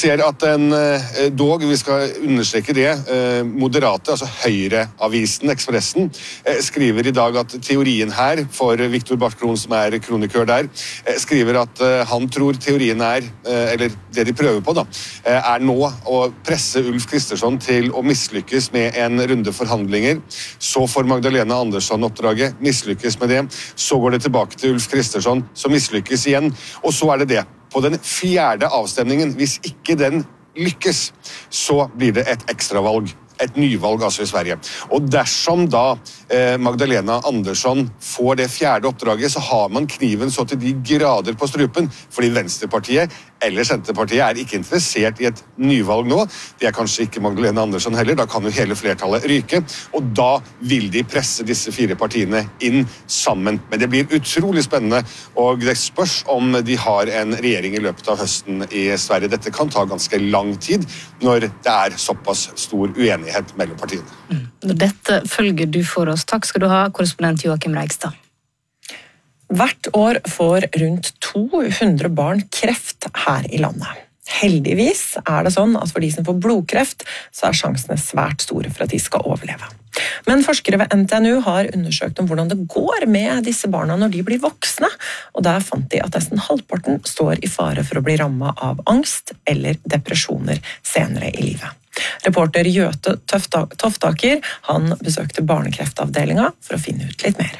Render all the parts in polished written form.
ser at dog, vi skal understreke det, moderate, altså Høyre-avisen Ekspressen, skriver i dag at teorien her, for Viktor Bartkron som kronikør der, skriver at han tror teorien eller det de prøver på da, nå å presse Ulf Kristersson til å mislykkes med en runde forhandlinger. Så får Magdalena Andersson oppdraget, mislykkes med det. Så går det tilbake til Ulf Kristersson, som mislykkes igjen. Og så det. På den 4. avstemningen, hvis ikke den lykkes, så blir det et ekstravalg. Et nyvalg altså i Sverige. Og dersom da Magdalena Andersson får det 4. oppdraget, så har man kniven så til de grader på strupen, fordi Venstrepartiet eller Senterpartiet ikke interessert i et nyvalg nå. Det kanskje ikke Magdalena Andersson heller, da kan jo hele flertallet ryke, og da vil de presse disse 4 partiene inn sammen. Men det blir utrolig spennende, og det spørs om de har en regjering i løpet av høsten i Sverige. Dette kan ta ganske lang tid, når det såpass stor uenighet mellom partiene. Dette følger du for oss. Takk skal du ha, korrespondent Joakim Reigstad. Hvert år får rundt 200 barn kreft her i landet. Heldigvis det sånn at for de som får blodkreft, så sjansene svært store for at de skal overleve. Men forskere ved NTNU har undersøkt om hvordan det går med disse barna når de blir voksne, og der fant de at nesten halvparten står i fare for å bli rammet av angst eller depresjoner senere i livet. Reporter Gjøte Toftaker, han besøkte barnekreftavdelingen for å finne ut litt mer.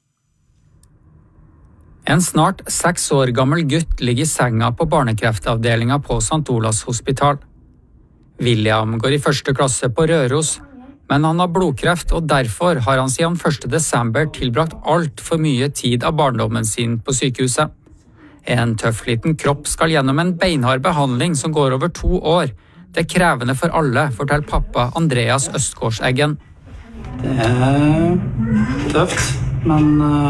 En snart 6 år gammel gutt ligger i senga på barnekreftavdelingen på St. Olavs hospital. William går i 1. klasse på Røros, men han har blodkreft, og derfor har han siden 1. desember tilbrakt alt for mye tid av barndommen sin på sykehuset. En tøff liten kropp skal gjennom en beinhard behandling som går over 2 år. Det krevende for alle, forteller pappa Andreas Østgårdseggen. Det tøft, men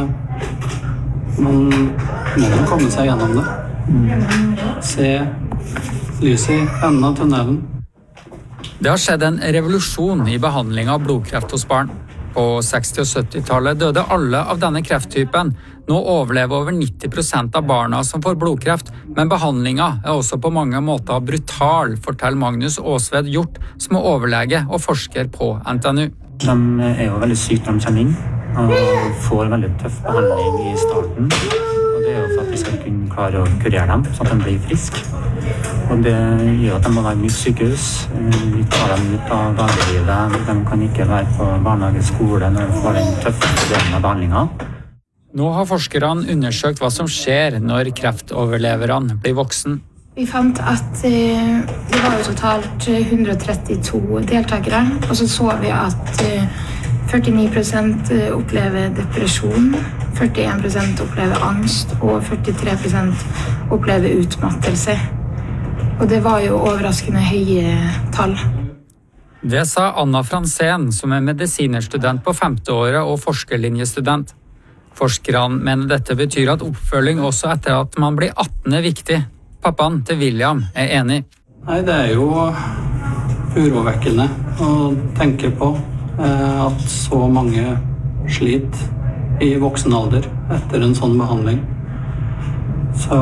man må komme seg gjennom det. Se lyset i enden av tunnelen. Det har skjedd en revolusjon i behandling av blodkreft hos barn. På 60- og 70-tallet døde alle av denne krefttypen. Nå overlever over 90% av barna som får blodkreft, men behandlingen også på mange måter brutal, forteller Magnus Åsved Hjort, som overlege og forsker på NTNU. De jo veldig syke når de kommer inn, og får veldig tøff behandling i starten. Og det jo for at vi skal kunne klare å kurere dem, sånn at de blir friske. Og det gjør at de må være mye sykehus. Vi tar dem ut av dagliglivet. De kan ikke være på barnehage, skole når de får den tøffe delen av behandlingen. Nå har forskerne undersøkt hva som skjer når kreftoverleverne blir voksen. Vi fant at det var jo totalt 132 deltakere, og så vi at 49% opplever depresjon, 41% opplever angst, og 43% opplever utmattelse. Og det var jo overraskende høye tall. Det sa Anna Fransen, som medisinerstudent på 5. året og forskerlinjestudent. Forskerne mener dette betyr at oppfølging også etter at man blir 18 viktig. Pappaen til William enig. Nei, det jo urovekkende å tenke på at så mange sliter i voksen alder etter en sånn behandling. Så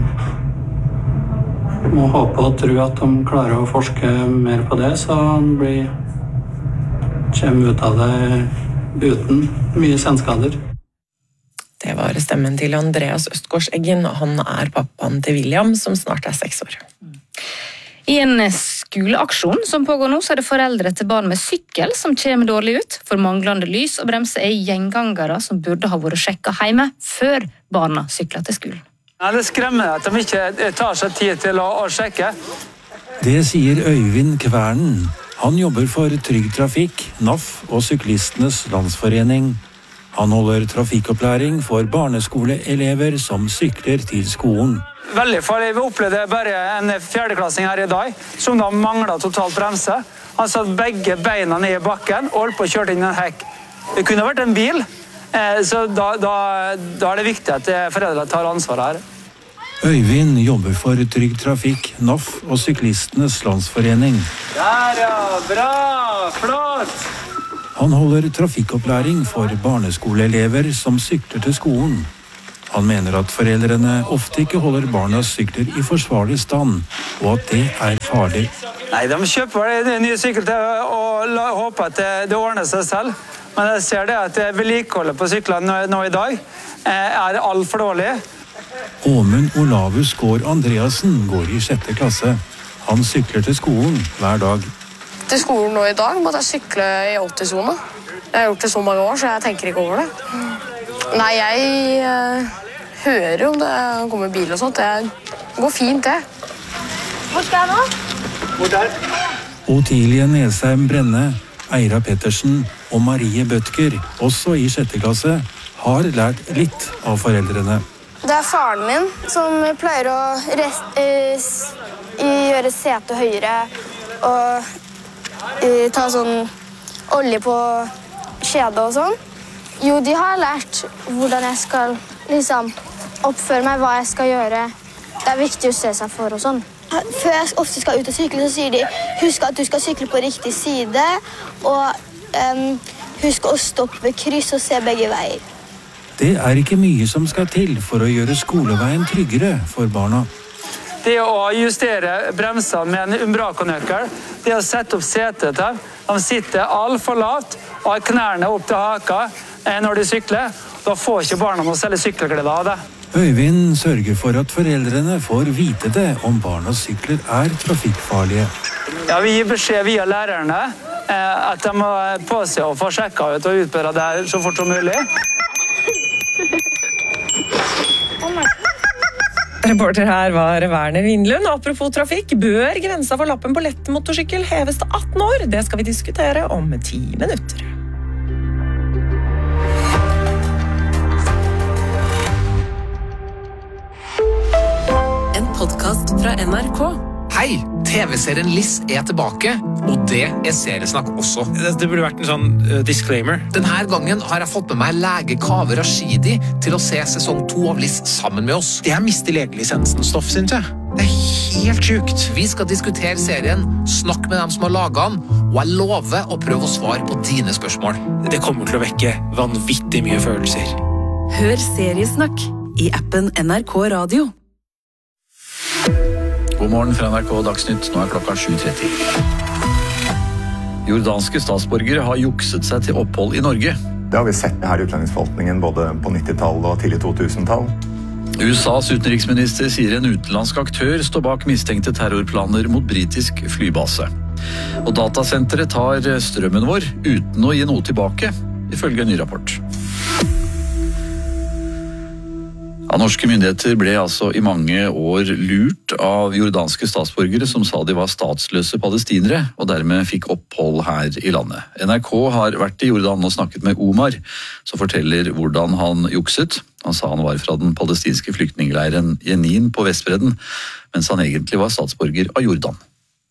jeg må håpe og tro at de klarer å forske mer på det, så han kommer ut av det uten mye senskader. Det var stemmen til Andreas Østgårdseggen, og han pappaen til William, som snart 6 år. I en skoleaksjon som pågår nå, så det foreldre til barn med sykkel som kommer dårlig ut. For manglende lys og bremse gjengangere som burde ha vært sjekket hjemme før barna sykler til skolen. Ja, det skremmer at de ikke tar seg tid til å sjekke. Det sier Øyvind Kvernen. Han jobber for Trygg Trafikk, NAF og Syklistenes Landsforening. Han holder trafikkopplæring for barneskoleelever som sykler til skolen. Veldig farlig. Vi opplevde bare en 4.-klassing her i dag, som da manglet totalt bremse. Han satt begge beina ned i bakken og holdt på å kjøre inn en hekk. Det kunne vært en bil, så da det viktig at foreldre tar ansvar her. Øyvind jobber for Trygg Trafikk, NAF og Syklistenes Landsforening. Der ja, bra, flott! Han holder trafikkopplæring for barneskoleelever som sykler til skolen. Han mener at foreldrene ofte ikke holder barnas sykler i forsvarlig stand, og at det farlig. Nei, de kjøper nye sykkeltøy og håper at det ordner seg selv. Men jeg ser det at vedlikeholdet på syklene nå i dag alt for dårlig. Åmund Olavus Gård Andreasen går i 6. klasse. Han sykler til skolen hver dag. Til skolen nå i dag måtte jeg sykle i 80-sone. Jeg har gjort det så mange år, så jeg tenker ikke over det. Nei, jeg hører om det kommer bil og sånt. Det går fint, det. Hvor skal jeg nå? Hvor der? Otilie Nesheim Brenne, Eira Pettersen og Marie Bøtker, også i 6. klasse, har lært litt av foreldrene. Det faren min som pleier å gjøre setet høyere og ta sånn olje på kjedet og sånn. Jo, de har lært hvordan jeg skal oppføre meg, hva jeg skal gjøre. Det er viktig å se seg for og sånn. Før jeg ofte skal ut og sykle, så sier de husk at du skal sykle på riktig side, og husk å stoppe ved kryss og se begge veier. Det ikke mye som skal til for å gjøre skoleveien tryggere for barna. Det å justere bremsene med en umbrakonøkkel, det å sette opp setet til, de sitter alt for lavt og har knærne opp til haka når de sykler. Da får ikke barna noe særlig sykkelglede av det. Øyvind sørger for at foreldrene får vite det om barnas sykler trafikkfarlige. Ja, vi gir beskjed via lærerne at de må påse å få sjekket ut og utbedre det så fort som mulig. Reporter her var Werner Vindlund. Apropos trafikk, bør grensa for lappen på lett motorsykkel heves til 18 år? Det skal vi diskutere om 10 minutter. En podcast fra NRK. Hei, TV-serien Liss tilbake, og det seriesnakk også. Det burde vært en sånn disclaimer. Denne gangen har jeg fått med meg lege Kaveh Rashidi til å se sesong 2 av Liss sammen med oss. Det mister legelisensen stoff, synes jeg. Det helt sjukt. Vi skal diskutere serien, snakke med dem som har laget den, og jeg lover å prøve å svare på dine spørsmål. Det kommer til å vekke vanvittig mye følelser. Hør seriesnakk i appen NRK Radio. God morgen fra NRK Dagsnytt, nå klokka 7:30. Jordanske statsborgere har jukset seg til opphold i Norge. Det har vi sett her i utlendingsforvaltningen både på 90-tallet og tidlig 2000-tall. USAs utenriksminister sier en utenlandsk aktør står bak mistenkte terrorplaner mot britisk flybase. Og datasenteret tar strømmen vår uten å gi noe tilbake, ifølge en ny rapport. Ja, norske myndigheter ble altså i mange år lurt av jordanske statsborgere som sa de var statsløse palestinere, og dermed fikk opphold her i landet. NRK har vært i Jordan og snakket med Omar, som forteller hvordan han jukset. Han sa han var fra den palestinske flyktningleiren Jenin på Vestbredden, mens han egentlig var statsborger av Jordan.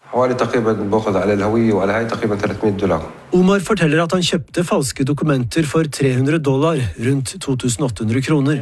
Omar forteller at han kjøpte falske dokumenter for $300, rundt 2800 kroner.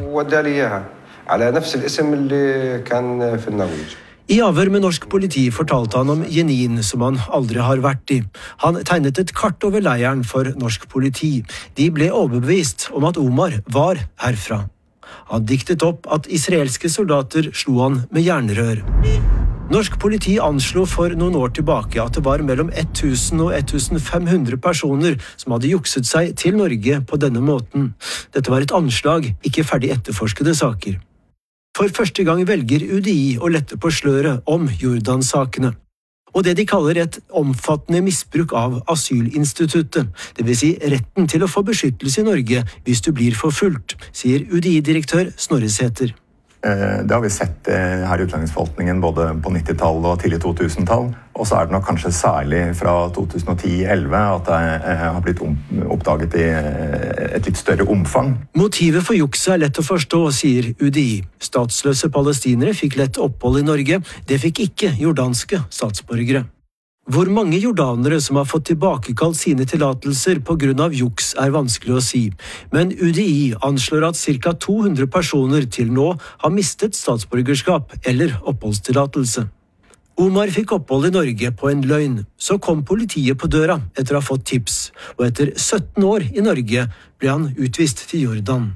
I avhør med norsk politi fortalte han om Jenin, som han aldri har vært i. Han tegnet et kart over leiren for norsk politi. De ble overbevist om at Omar var herfra. Han diktet opp at israelske soldater slo han med jernrør. Norsk politi anslo for noen år tilbake at det var mellom 1000 og 1500 personer som hadde jukset seg til Norge på denne måten. Dette var et anslag, ikke ferdig etterforskede saker. For første gang velger UDI å lette på sløret om Jordan-sakene. Og det de kaller et omfattende misbruk av asylinstituttet, det vil si retten til å få beskyttelse i Norge hvis du blir forfulgt, sier UDI-direktør Snorre Sæther. Det har vi sett her i utlendingsforvaltningen både på 90-tallet og tidlig 2000-tall, og så det nok kanskje særlig fra 2010-11 at det har blitt oppdaget i et litt større omfang. Motivet for jukset lett å forstå, sier UDI. Statsløse palestinere fikk lett opphold i Norge, det fikk ikke jordanske statsborgere. Hvor mange jordanere som har fått tilbakekalt sine tillatelser på grunn av juks vanskelig å si, men UDI anslår at ca. 200 personer til nå har mistet statsborgerskap eller oppholdstillatelse. Omar fikk opphold i Norge på en løgn. Så kom politiet på døra etter å ha fått tips, og etter 17 år i Norge ble han utvist til Jordan.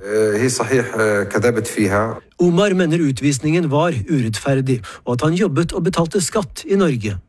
Omar mener utvisningen var urettferdig, og at han jobbet og betalte skatt i Norge.